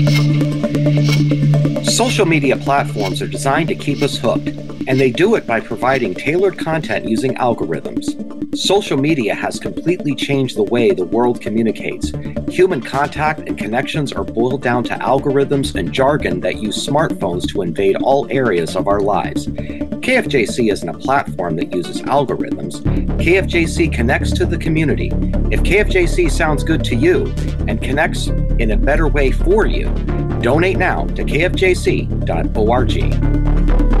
Social media platforms are designed to keep us hooked, and they do it by providing tailored content using algorithms. Social media has completely changed the way the world communicates. Human contact and connections are boiled down to algorithms and jargon that use smartphones to invade all areas of our lives. KFJC isn't a platform that uses algorithms. KFJC connects to the community. If KFJC sounds good to you and connects in a better way for you, donate now to kfjc.org.